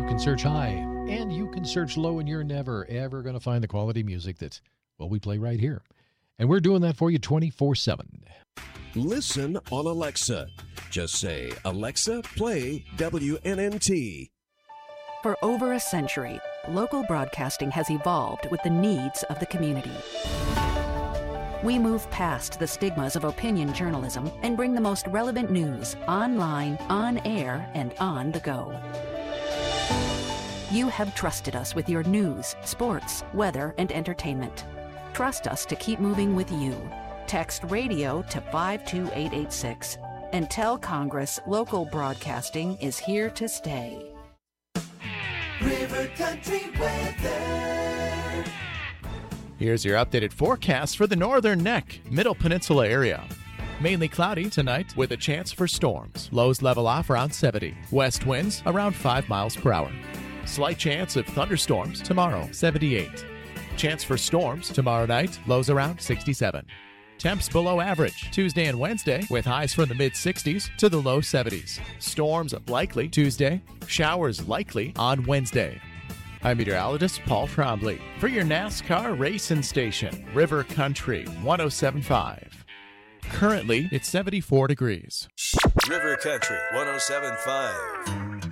can search high and you can search low, and you're never, ever going to find the quality music that, well, we play right here. And we're doing that for you 24/7. Listen on Alexa. Just say, Alexa, play WNNT. For over a century, local broadcasting has evolved with the needs of the community. We move past the stigmas of opinion journalism and bring the most relevant news online, on air, and on the go. You have trusted us with your news, sports, weather, and entertainment. Trust us to keep moving with you. Text radio to 52886 and tell Congress local broadcasting is here to stay. River Country weather. Here's your updated forecast for the Northern Neck, Middle Peninsula area. Mainly cloudy tonight with a chance for storms. Lows level off around 70. West winds around 5 miles per hour. Slight chance of thunderstorms tomorrow, 78. Chance for storms tomorrow night, lows around 67. Temps below average Tuesday and Wednesday with highs from the mid-60s to the low 70s. Storms likely Tuesday, showers likely on Wednesday. I'm meteorologist Paul Trombley for your NASCAR racing station, River Country 107.5. Currently, it's 74 degrees. River Country 107.5.